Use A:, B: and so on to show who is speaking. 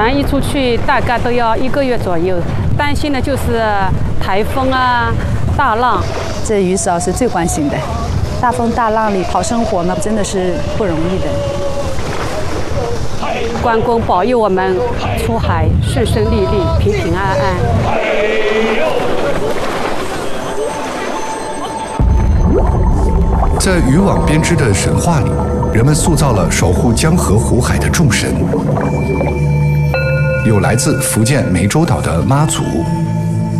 A: 船一出去大概都要1个月左右，担心的就是台风啊、大浪。
B: 这渔嫂是最关心的，大风大浪里讨生活呢，真的是不容易的。
A: 关公保佑我们出海顺顺利利、平平安安。
C: 在渔网编织的神话里，人们塑造了守护江河湖海的众神，有来自福建湄洲岛的妈祖。